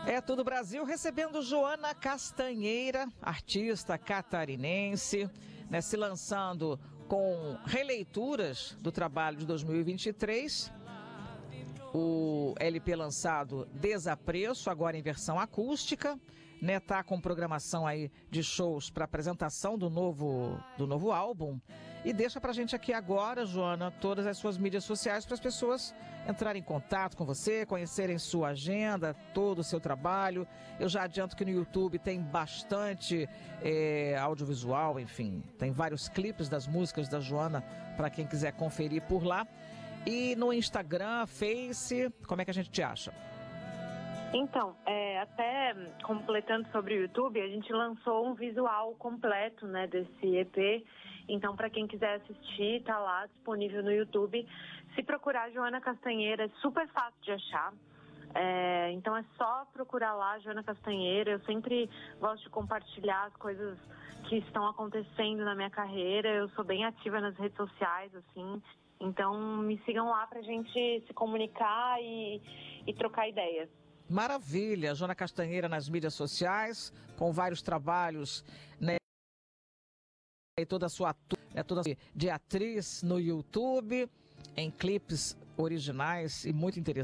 É Tudo Brasil recebendo Joana Castanheira, artista catarinense, né, se lançando com releituras do trabalho de 2023. O LP lançado Desapreço, agora em versão acústica, né? Tá com programação aí de shows para apresentação do novo álbum. E deixa pra gente aqui agora, Joana, todas as suas mídias sociais para as pessoas entrarem em contato com você, conhecerem sua agenda, todo o seu trabalho. Eu já adianto que no YouTube tem bastante audiovisual, enfim, tem vários clipes das músicas da Joana para quem quiser conferir por lá. E no Instagram, Face, como é que a gente te acha? Então, até completando sobre o YouTube, a gente lançou um visual completo, né, desse EP. Então, para quem quiser assistir, tá lá disponível no YouTube. Se procurar Joana Castanheira, é super fácil de achar. Então é só procurar lá, Joana Castanheira. Eu sempre gosto de compartilhar as coisas que estão acontecendo na minha carreira. Eu sou bem ativa nas redes sociais, assim. Então me sigam lá pra gente se comunicar e trocar ideias. Maravilha, Joana Castanheira nas mídias sociais, com vários trabalhos, né? E toda a sua de atriz no YouTube, em clipes originais e muito interessantes.